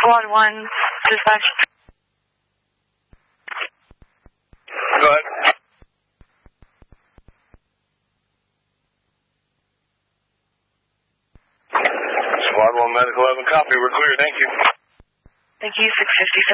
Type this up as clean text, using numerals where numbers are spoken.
Squad 1, dispatch. Go ahead. Squad 1, Medical 11, copy. We're clear. Thank you. Thank you, 657.